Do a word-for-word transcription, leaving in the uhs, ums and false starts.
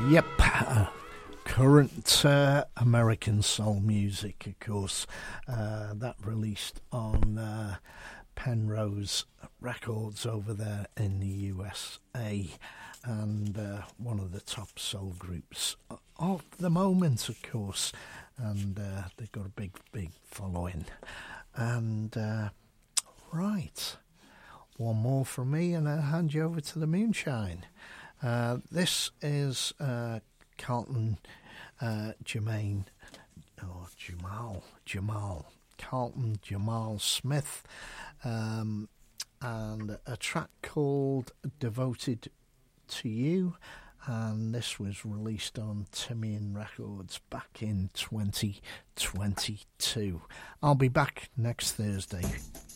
Yep, uh, current uh, American soul music, of course, uh, that released on uh, Penrose Records over there in the U S A, and uh, one of the top soul groups of the moment, of course, and uh, they've got a big, big following. And uh, right, one more from me, and I'll hand you over to the moonshine. Uh, this is uh, Carlton uh, Jermaine, or Jamal, Jamal, Carlton Jamal Smith, um, and a track called Devoted to You, and this was released on Timian Records back in twenty twenty-two. I'll be back next Thursday.